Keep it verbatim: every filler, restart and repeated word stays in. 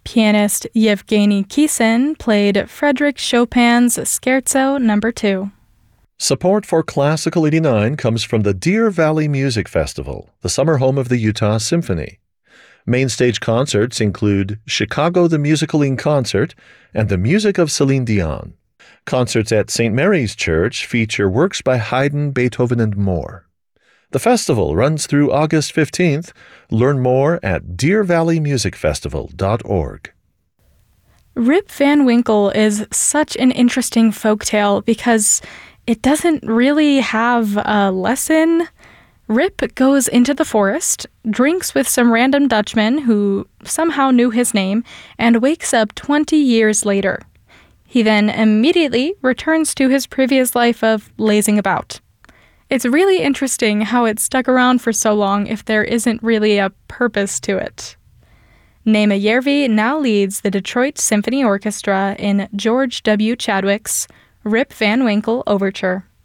Pianist Yevgeny Kissin played Frédéric Chopin's Scherzo number two. Support for Classical eighty-nine comes from the Deer Valley Music Festival, the summer home of the Utah Symphony. Main stage concerts include Chicago the Musical in Concert and the music of Celine Dion. Concerts at Saint Mary's Church feature works by Haydn, Beethoven, and more. The festival runs through August fifteenth. Learn more at deer valley music festival dot org. Rip Van Winkle is such an interesting folktale because it doesn't really have a lesson. Rip goes into the forest, drinks with some random Dutchman who somehow knew his name, and wakes up twenty years later. He then immediately returns to his previous life of lazing about. It's really interesting how it stuck around for so long if there isn't really a purpose to it. Nema Järvi now leads the Detroit Symphony Orchestra in George W. Chadwick's Rip Van Winkle Overture.